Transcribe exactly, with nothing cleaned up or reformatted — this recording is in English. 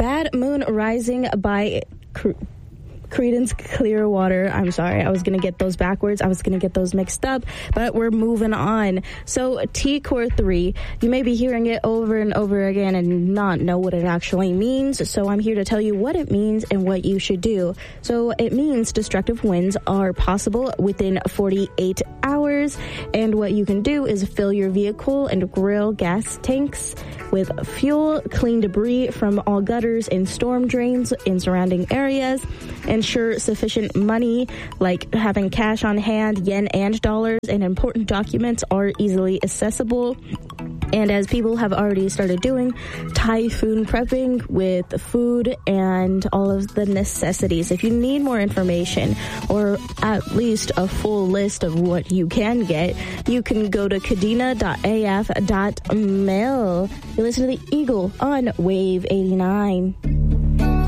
Bad Moon Rising by Cre- Creedence Clearwater. I'm sorry, I was going to get those backwards. I was going to get those mixed up, but we're moving on. So T Core three, you may be hearing it over and over again and not know what it actually means. So I'm here to tell you what it means and what you should do. So it means destructive winds are possible within forty-eight hours. And what you can do is fill your vehicle and grill gas tanks with fuel, clean debris from all gutters and storm drains in surrounding areas, ensure sufficient money, like having cash on hand, yen and dollars, and important documents are easily accessible. And as people have already started doing, typhoon prepping with food and all of the necessities. If you need more information or at least a full list of what you can get, you can go to kadena dot a f dot mil. You listen to the Eagle on Wave eighty-nine.